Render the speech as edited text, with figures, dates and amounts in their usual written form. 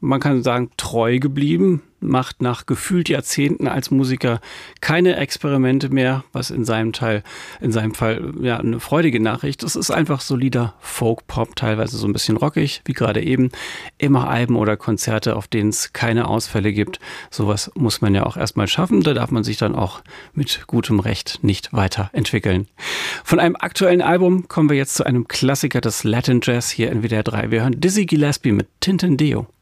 man kann sagen, treu geblieben, macht nach gefühlt Jahrzehnten als Musiker keine Experimente mehr, was in seinem Fall ja eine freudige Nachricht. Es ist einfach solider Folk-Pop, teilweise so ein bisschen rockig, wie gerade eben. Immer Alben oder Konzerte, auf denen es keine Ausfälle gibt. Sowas muss man ja auch erstmal schaffen. Da darf man sich dann auch mit gutem Recht nicht weiterentwickeln. Von einem aktuellen Album kommen wir jetzt zu einem Klassiker des Latin Jazz hier in WDR 3. Wir hören Dizzy Gillespie mit Tintin Deo.